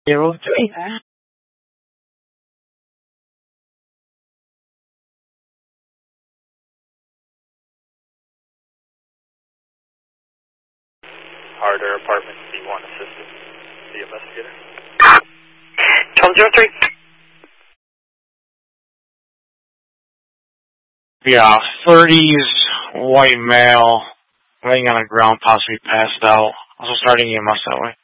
03. Harder Apartments, B1 assistant, the investigator. 1203. Yeah, 30s, white male, laying on the ground, possibly passed out. Also starting EMS that way.